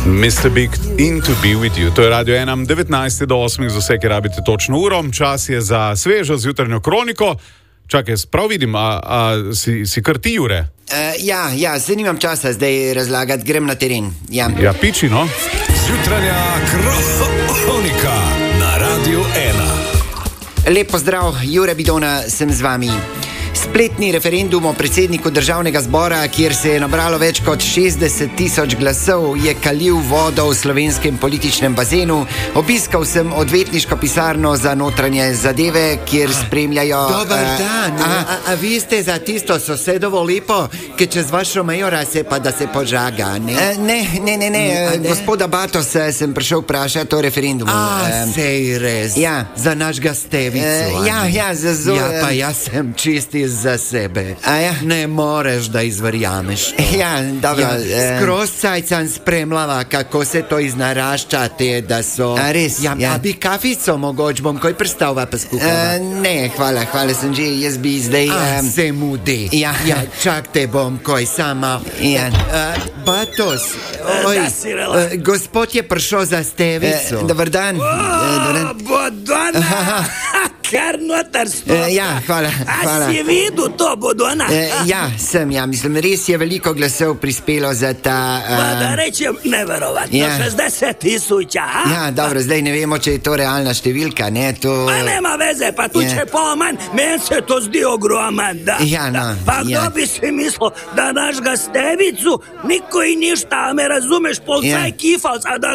Mr. Big in To Be With You. To je Radio 1, 19 do 8 za vse, ki rabite točno uro. Čas je za svežo zjutrajno kroniko. Čakaj, prav vidim, si kar ti, Jure? Ja, zdaj nimam časa zdaj razlagati, grem na teren. Ja, piči, no. Zjutranja kronika na Radio 1. Lep pozdrav, Jure Bidona sem z vami. Spletni referendum o predsedniku državnega zbora, kjer se je nabralo več kot 60.000 glasov, je kalil vodo v slovenskem političnem bazenu. Obiskal sem odvetniško pisarno za notranje zadeve, kjer spremljajo... Dobar dan, a vi ste za tisto sosedovo lipo, ki čez vašo mejo rase pa da se požaga, ne? Ne, gospoda Batosa sem prišel vprašati o referendumu. Sej res, Ja. za našega Stevicu. Ja, Pa jaz sem čisti za sebe. Ja. Ne moreš, da izverjameš to. Ja, dobro. Skroz cajcan spremljava, kako se to iznaraščate, da so... A res? Ja. A bi kafico mogoč, bom koj prstava pa skupaj. Ne, hvala sem že, jaz bi zdaj... Se mudi. Ja. Čak te bom koj sama. Ja. Batos, Da si relax. gospod je prišel za Stevico. Dobar dan. Bodona, kar notar stopi. Ja, hvala. A si videl to, Bodona? Ja, sem, mislim, res je veliko glasov prispelo za ta... Pa da rečem neverovatno, Ja. 60.000, a? Ja, dobro, zdaj ne vemo, če je to realna številka, ne, to... Pa nema veze, pa tu Ja. če pomanj, meni se to zdi ogroman, da. Ja, no, Pa kdo ja. bi si mislil, da našega Stevicu niko i ništa, a me razumeš, polcaj kifalca, da